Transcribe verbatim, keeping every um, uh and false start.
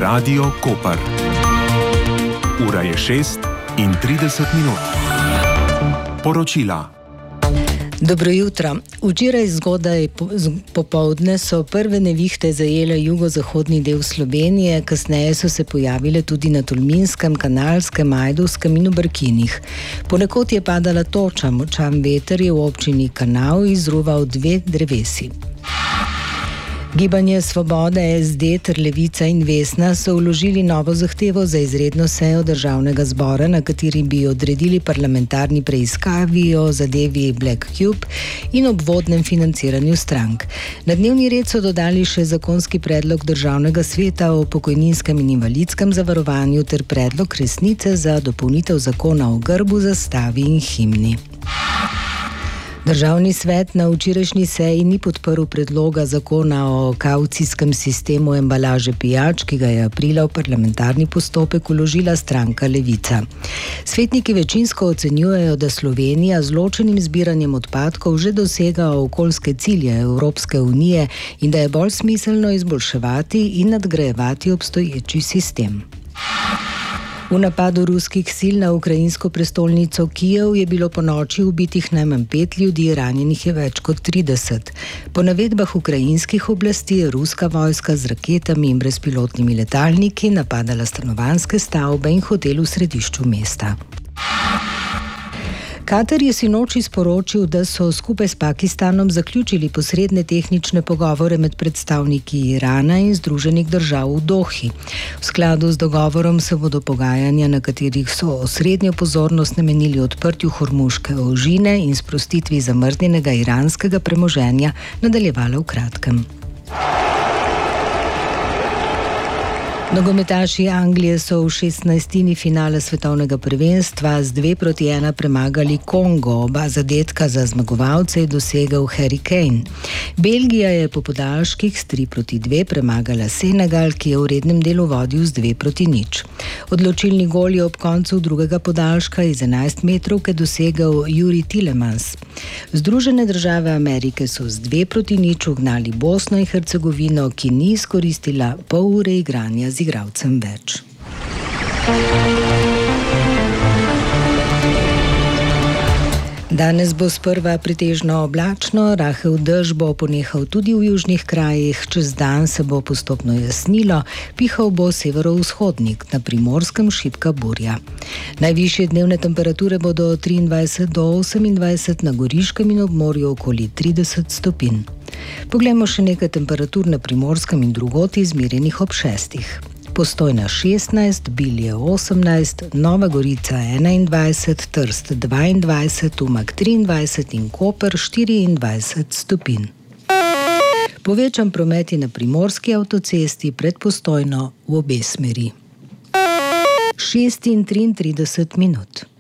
Radio Koper. Ura je šest in trideset minut. Poročila. Dobro jutro. Včeraj zgodaj popoldne so prve nevihte zajele jugozahodni del Slovenije, kasneje so se pojavile tudi na Tolminskem, Kanalskem, Ajdovskem in v Brkinih. Ponekod je padala toča, močan veter je v občini Kanal izruval dve drevesi. Gibanje Svoboda, es de ter Levica in Vesna so vložili novo zahtevo za izredno sejo Državnega zbora, na kateri bi odredili parlamentarni preiskavi o zadevi Black Cube in obvodnem financiranju strank. Na dnevni red so dodali še zakonski predlog Državnega sveta o pokojninskem in invalidskem zavarovanju ter predlog resnice za dopolnitev zakona o grbu, zastavi in himni. Državni svet na včerajšnji seji ni podprl predloga zakona o kavcijskem sistemu embalaže pijač, ki ga je aprila v parlamentarni postopek vložila stranka Levica. Svetniki večinsko ocenjujejo, da Slovenija z ločenim zbiranjem odpadkov že dosega okoljske cilje Evropske unije in da je bolj smiselno izboljševati in nadgrajevati obstoječi sistem. V napadu ruskih sil na ukrajinsko prestolnico Kijev je bilo ponoči ubitih najmanj pet ljudi, ranjenih je več kot trideset. Po navedbah ukrajinskih oblasti je ruska vojska z raketami in brezpilotnimi letalniki napadala stanovanjske stavbe in hotel v središču mesta. Katar je sinoči sporočil, da so skupaj s Pakistanom zaključili posredne tehnične pogovore med predstavniki Irana in Združenih držav v Dohi. V skladu z dogovorom se bodo pogajanja, na katerih so osrednjo pozornost namenili odprtju Hormuške ožine in sprostitvi zamrznjenega iranskega premoženja, nadaljevala v kratkem. Nogometaši Anglije so v šestnajstini finale svetovnega prvenstva z dve proti ena premagali Kongo. Oba zadetka za zmagovalce je dosegel Harry Kane. Belgija je po podaljških s tri proti dve premagala Senegal, ki je v rednem delu vodil z dve proti nič. Odločilni gol je ob koncu drugega podaljška iz enajst metrovke dosegel Juri Tillemans. Združene države Amerike so z dve proti nič ugnali Bosno in Hercegovino, ki ni izkoristila pol ure igranja z igralcem več. Danes bo sprva pretežno oblačno, rahel dež bo ponehal tudi v južnih krajih, čez dan se bo postopno jasnilo, pihal bo severovzhodnik, na Primorskem šibka burja. Najvišje dnevne temperature bodo triindvajset do osemindvajset, na Goriškem in ob morju okoli trideset stopinj. Poglejmo še nekaj temperatur na Primorskem in drugod izmerjenih ob šestih. Postojna šestnajst, Bilje osemnajst, Nova Gorica enaindvajset, Trst dvaindvajset, Umag triindvajset in Koper štiriindvajset stopinj. Povečan promet je na Primorski avtocesti pred Postojno v obe smeri. šest in triintrideset minut.